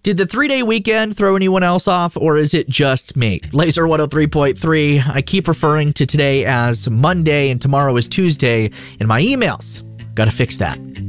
Did the 3-day weekend throw anyone else off, or is it just me? Laser 103.3. I keep referring to today as Monday and tomorrow is Tuesday in my emails. Gotta fix that.